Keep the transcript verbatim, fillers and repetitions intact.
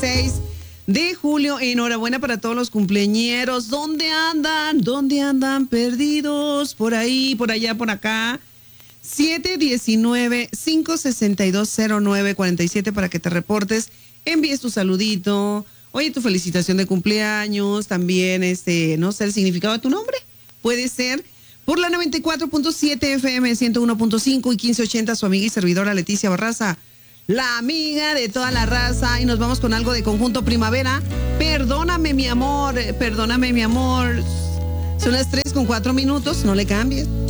dieciséis de julio. Enhorabuena para todos los cumpleañeros. ¿Dónde andan? ¿Dónde andan perdidos? Por ahí, por allá, por acá. siete uno nueve, cinco seis dos, cero nueve cuatro siete para que te reportes, envíes tu saludito, oye, tu felicitación de cumpleaños, también, este, no sé, el significado de tu nombre. Puede ser por la noventa y cuatro punto siete F M, ciento uno punto cinco y quince ochenta, su amiga y servidora Leticia Barraza, la amiga de toda la raza. Y nos vamos con algo de Conjunto Primavera. Perdóname, mi amor, perdóname, mi amor. Son las tres con cuatro minutos, no le cambies.